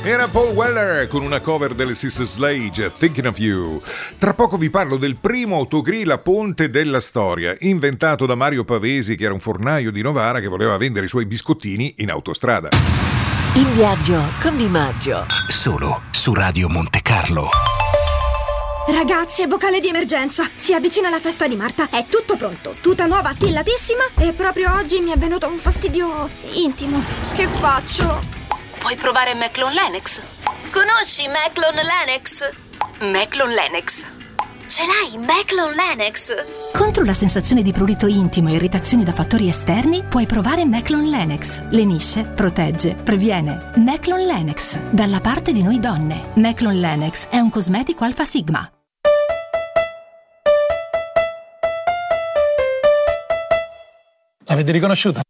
Era Paul Weller con una cover delle Sister Sledge, Thinking of You. Tra poco vi parlo del primo autogrill a ponte della storia, inventato da Mario Pavesi, che era un fornaio di Novara che voleva vendere i suoi biscottini in autostrada. In viaggio con Di Maggio. Solo su Radio Monte Carlo. Ragazzi, è vocale di emergenza. Si avvicina la festa di Marta. È tutto pronto. Tuta nuova, attillatissima. E proprio oggi mi è venuto un fastidio intimo. Che faccio? Puoi provare Meclon Lennox. Conosci Meclon Lennox? Meclon Lennox. Ce l'hai, Meclon Lennox? Contro la sensazione di prurito intimo e irritazioni da fattori esterni, puoi provare Meclon Lennox. Lenisce, protegge, previene. Meclon Lennox, dalla parte di noi donne. Meclon Lennox è un cosmetico Alpha Sigma. L'avete riconosciuta?